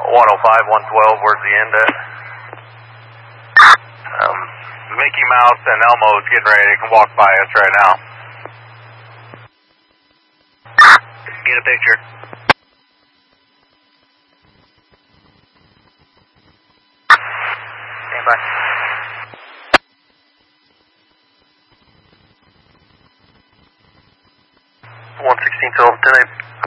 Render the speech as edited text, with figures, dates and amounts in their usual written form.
112, where's the end at? Mickey Mouse and Elmo's getting ready to walk by us right now. Get a picture. Stand by. 116, 12, 10.